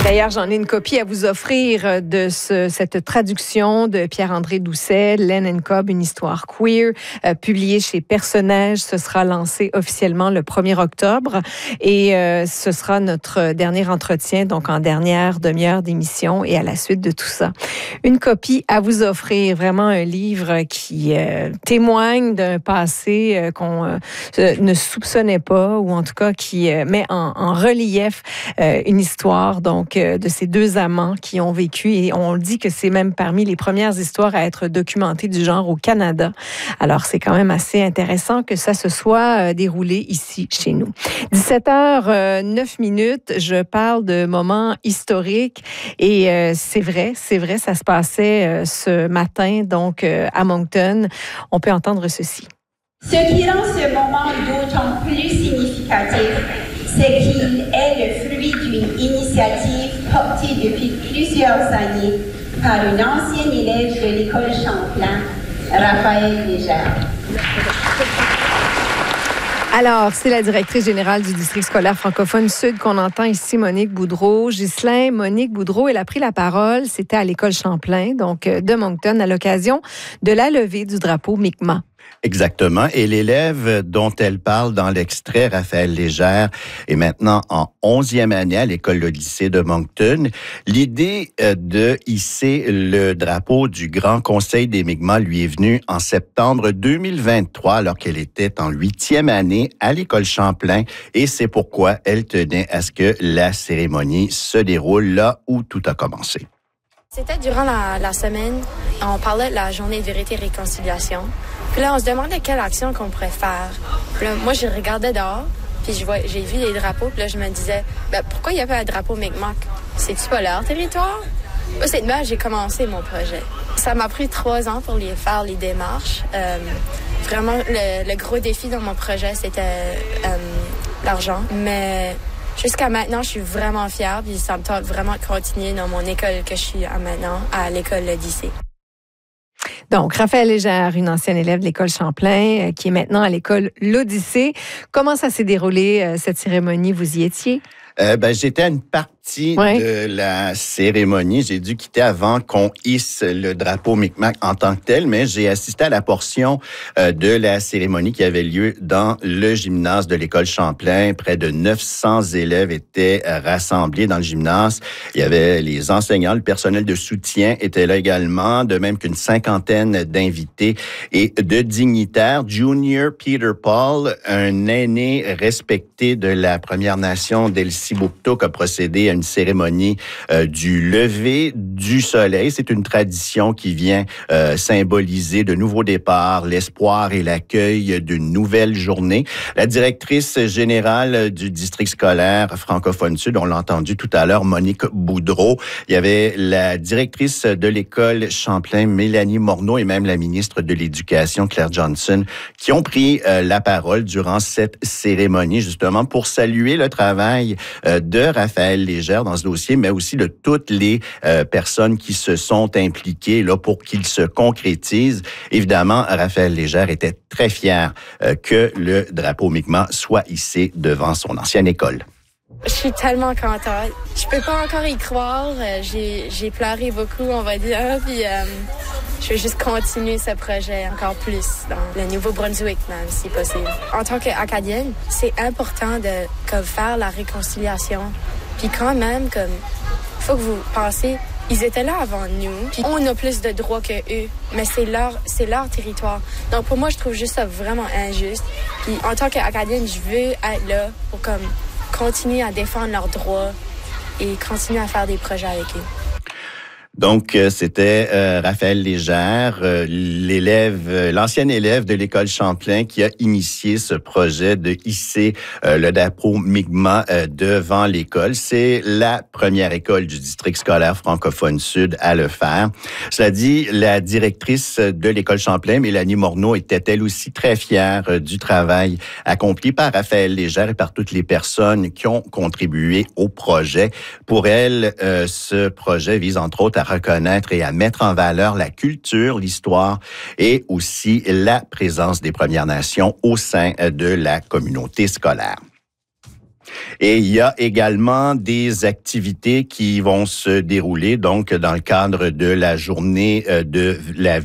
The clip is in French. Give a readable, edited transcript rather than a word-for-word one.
D'ailleurs, j'en ai une copie à vous offrir de cette traduction de Pierre-André Doucet, Len and Cobb, une histoire queer, publiée chez Personnages. Ce sera lancé officiellement le 1er octobre et ce sera notre dernier entretien, donc en dernière demi-heure d'émission et à la suite de tout ça. Une copie à vous offrir, vraiment un livre qui témoigne d'un passé qu'on ne soupçonnait pas ou en tout cas qui met en relief une histoire donc de ces deux amants qui ont vécu et on dit que c'est même parmi les premières histoires à être documentées du genre au Canada. Alors c'est quand même assez intéressant que ça se soit déroulé ici chez nous. 17h09, je parle de moments historiques et c'est vrai, ça se passait ce matin donc à Moncton. On peut entendre ceci. Ce qui rend ce moment d'autant plus significatif, c'est qu'il est le fruit d'une initiative portée depuis plusieurs années par une ancienne élève de l'école Champlain, Raphaël Légère. Alors, c'est la directrice générale du district scolaire francophone sud qu'on entend ici, Monique Boudreau. Ghislain, Monique Boudreau, elle a pris la parole. C'était à l'école Champlain, donc de Moncton, à l'occasion de la levée du drapeau Mi'kmaq. Exactement. Et l'élève dont elle parle dans l'extrait, Raphaël Légère, est maintenant en 11e année à l'école lycée de Moncton. L'idée de hisser le drapeau du Grand Conseil des Mi'kmaq lui est venue en septembre 2023, alors qu'elle était en 8e année à l'école Champlain. Et c'est pourquoi elle tenait à ce que la cérémonie se déroule là où tout a commencé. C'était durant la semaine, on parlait de la journée de vérité et réconciliation. Puis là, on se demandait quelle action qu'on pourrait faire. Puis là, moi, je regardais dehors, puis j'ai vu les drapeaux, puis là, je me disais, pourquoi il n'y a pas un drapeau Mi'kmaq? C'est-tu pas leur territoire? Moi, cette nuit, j'ai commencé mon projet. Ça m'a pris 3 ans pour faire les démarches. Vraiment, le gros défi dans mon projet, c'était l'argent. Mais jusqu'à maintenant, je suis vraiment fière, puis ça me tente vraiment de continuer dans mon école que je suis maintenant, à l'école lycée. Donc, Raphaël Légère, une ancienne élève de l'école Champlain, qui est maintenant à l'école L'Odyssée. Comment ça s'est déroulé, cette cérémonie? Vous y étiez? J'étais à une partie de la cérémonie. J'ai dû quitter avant qu'on hisse le drapeau Mi'kmaq en tant que tel, mais j'ai assisté à la portion de la cérémonie qui avait lieu dans le gymnase de l'école Champlain. Près de 900 élèves étaient rassemblés dans le gymnase. Il y avait les enseignants, le personnel de soutien était là également, de même qu'une 50aine d'invités et de dignitaires. Junior Peter Paul, un aîné respecté de la Première Nation d'Elsipogtog, a procédé à une cérémonie du lever du soleil. C'est une tradition qui vient symboliser de nouveaux départs, l'espoir et l'accueil d'une nouvelle journée. La directrice générale du district scolaire francophone sud, on l'a entendu tout à l'heure, Monique Boudreau. Il y avait la directrice de l'école Champlain, Mélanie Morneau, et même la ministre de l'Éducation, Claire Johnson, qui ont pris la parole durant cette cérémonie, justement, pour saluer le travail de Raphaël Légère dans ce dossier, mais aussi de toutes les personnes qui se sont impliquées là, pour qu'il se concrétise. Évidemment, Raphaël Légère était très fier que le drapeau Mi'kmaq soit hissé devant son ancienne école. Je suis tellement contente. Je peux pas encore y croire. J'ai pleuré beaucoup, on va dire. Puis je vais juste continuer ce projet encore plus dans le Nouveau-Brunswick, même, si possible. En tant qu'Acadienne, c'est important de faire la réconciliation. Puis quand même, faut que vous pensez, ils étaient là avant nous. Puis on a plus de droits que eux, mais c'est leur territoire. Donc pour moi, je trouve juste ça vraiment injuste. Puis en tant qu'Acadienne, je veux être là pour continuer à défendre leurs droits et continuer à faire des projets avec eux. Donc, c'était Raphaël Légère, l'ancien élève de l'école Champlain qui a initié ce projet de hisser le drapeau Mi'kmaq devant l'école. C'est la première école du district scolaire francophone sud à le faire. Cela dit, la directrice de l'école Champlain, Mélanie Morneau, était elle aussi très fière du travail accompli par Raphaël Légère et par toutes les personnes qui ont contribué au projet. Pour elle, ce projet vise entre autres à reconnaître et à mettre en valeur la culture, l'histoire et aussi la présence des Premières Nations au sein de la communauté scolaire. Et il y a également des activités qui vont se dérouler, donc, dans le cadre de la journée de la